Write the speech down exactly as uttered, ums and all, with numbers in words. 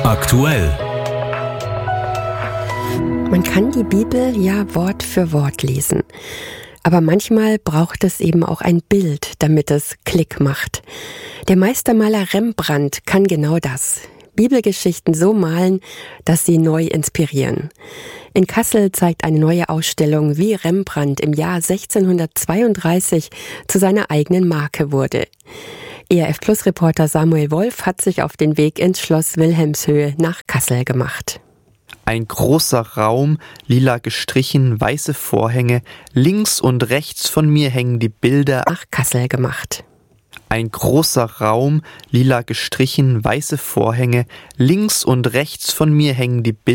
Aktuell. Man kann die Bibel ja Wort für Wort lesen. Aber manchmal braucht es eben auch ein Bild, damit es Klick macht. Der Meistermaler Rembrandt kann genau das. Bibelgeschichten so malen, dass sie neu inspirieren. In Kassel zeigt eine neue Ausstellung, wie Rembrandt im Jahr sechzehnhundertzweiunddreißig zu seiner eigenen Marke wurde. E R F-Plus-Reporter Samuel Wolf hat sich auf den Weg ins Schloss Wilhelmshöhe nach Kassel gemacht. Ein großer Raum, lila gestrichen, weiße Vorhänge, links und rechts von mir hängen die Bilder nach Kassel gemacht. Ein großer Raum, lila gestrichen, weiße Vorhänge, links und rechts von mir hängen die Bilder